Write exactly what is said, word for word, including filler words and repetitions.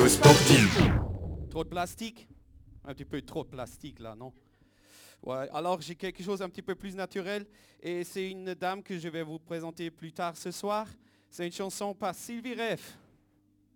Info sportive. Trop de plastique? Un petit peu trop de plastique là, non? Ouais, alors j'ai quelque chose un petit peu plus naturel et c'est une dame que je vais vous présenter plus tard ce soir. C'est une chanson par Sylvie Ref.